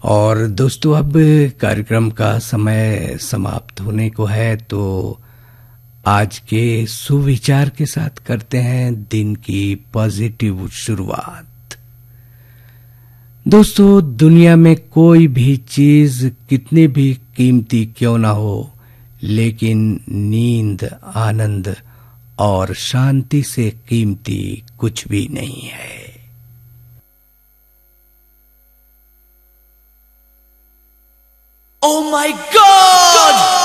और दोस्तों अब कार्यक्रम का समय समाप्त होने को है, तो आज के सुविचार के साथ करते हैं दिन की पॉजिटिव शुरुआत। दोस्तों, दुनिया में कोई भी चीज कितनी भी कीमती क्यों ना हो, लेकिन नींद, आनंद और शांति से कीमती कुछ भी नहीं है। Oh my God!